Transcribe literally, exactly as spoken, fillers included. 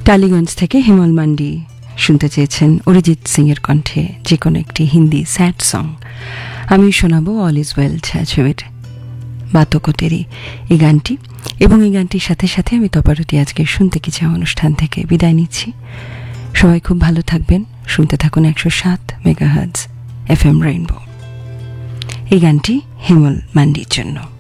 টালিগঞ্জ থেকে হেমল মান্ডি শুনতে চেয়েছেন অরিজিৎ সিং এর কণ্ঠে যে কোনো একটি হিন্দি স্যাড সং। আমি শোনাবো অল ইজ ওয়েল ছবির বাতকতেরি এই গানটি, এবং এই গানটির সাথে সাথে আমি তপারতি আজকে শুনতে কি চাও অনুষ্ঠান থেকে বিদায় নিচ্ছি। সবাই খুব ভালো থাকবেন, শুনতে থাকুন একশো সাত মেগাহার্টজ এফ এম রেইনবো। এই গানটি হেমল মান্ডির জন্য।